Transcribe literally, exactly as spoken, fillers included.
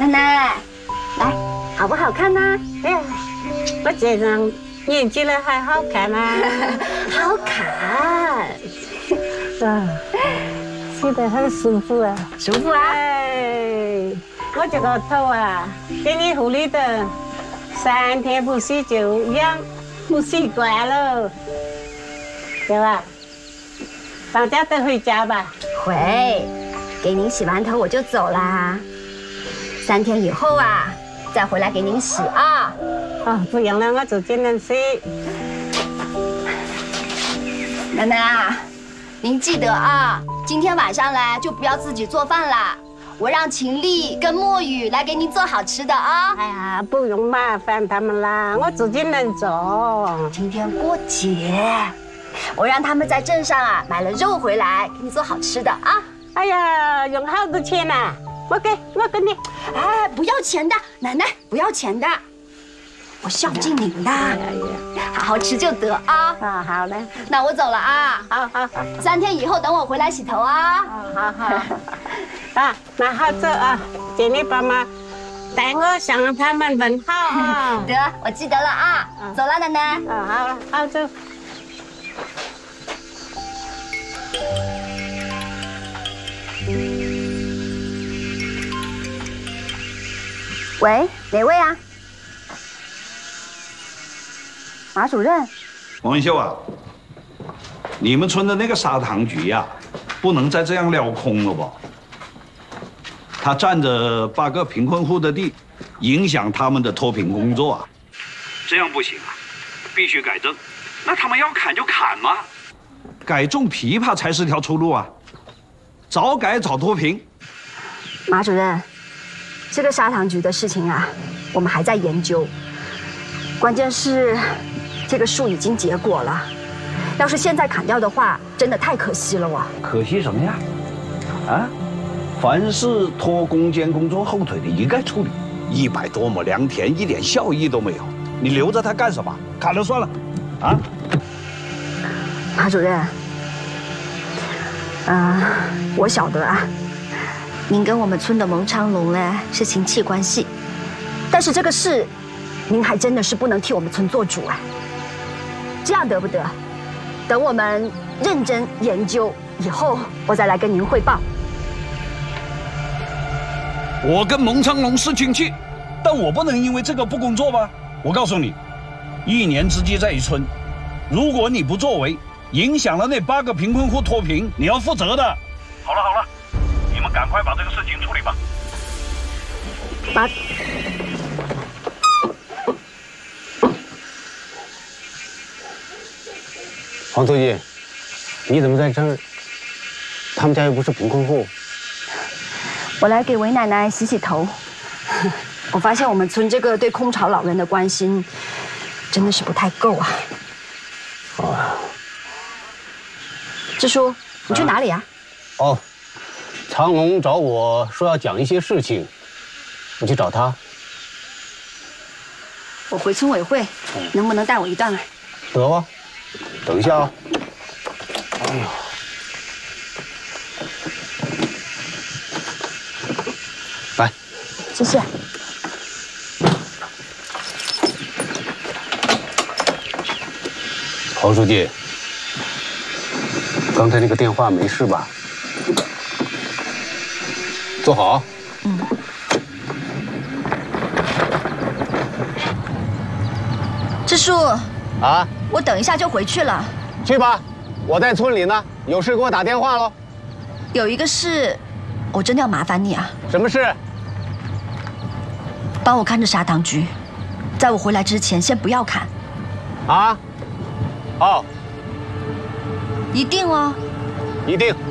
奶奶，来，好不好看呢？ 哎呀，我这样年纪了还好看吗？ 好看。 啊，洗得很舒服啊， 舒服啊！ 哎，我这个头啊，给你护理的三天不洗就痒，不习惯了，对吧？大家都回家吧。 会，给您洗完头我就走啦。三天以后啊，再回来给您洗啊。 哦，不用了，我自己能洗。 奶奶啊，您记得啊，今天晚上来就不要自己做饭啦，我让秦丽跟墨雨来给您做好吃的啊。 哎呀，不用麻烦他们啦，我自己能做。 今天过节，我让他们在镇上啊买了肉回来，给你做好吃的啊。 哎呀，用好多钱呐！我给，我给你。 哎，不要钱的，奶奶不要钱的，我孝敬您的， 哎呀， 好好吃就得啊。 啊，好嘞， 那我走了啊。 好好好， 三天以后等我回来洗头啊。 好好好。啊，那好走啊，请你帮忙带我向他们问好啊。 得，我记得了啊。走了，奶奶。 啊，好了，好走。 喂，哪位啊？马主任。 王文秀啊，你们村的那个砂糖局呀、啊，不能再这样撂空了吧？他占着八个贫困户的地，影响他们的脱贫工作啊，这样不行啊，必须改正。那他们要砍就砍嘛，改种枇杷才是条出路啊！早改早脱贫。 马主任，这个砂糖局的事情啊，我们还在研究。关键是，这个树已经结果了，要是现在砍掉的话，真的太可惜了哇！ 可惜什么呀？啊，凡是拖攻坚工作后腿的，一概处理。一百多亩良田，一点效益都没有，你留着它干什么？砍了算了，啊？ 马主任，啊，我晓得啊，您跟我们村的蒙昌龙呢是亲戚关系，但是这个事，您还真的是不能替我们村做主啊。这样得不得？等我们认真研究以后，我再来跟您汇报。 我跟蒙昌龙是亲戚，但我不能因为这个不工作吧？我告诉你，一年之计在于春，如果你不作为，影响了那八个贫困户脱贫，你要负责的。好了好了，你们赶快把这个事情处理吧。 马， 黄书记，你怎么在这儿？他们家又不是贫困户。 我来给韦奶奶洗洗头。我发现我们村这个对空巢老人的关心，真的是不太够啊。 哦。 支书，你去哪里啊？ 哦，长龙找我说要讲一些事情，我去找他。 我回村委会，能不能带我一段啊？ 得吧，等一下啊。哎呦。来， 谢谢。 黄书记，刚才那个电话没事吧？坐好。 嗯。支书。 啊？ 我等一下就回去了。 去吧，我在村里呢，有事给我打电话喽。 有一个事，我真的要麻烦你啊。 什么事？ 帮我看着砂糖局，在我回来之前先不要砍。 啊？哦， 一定哦。 一定。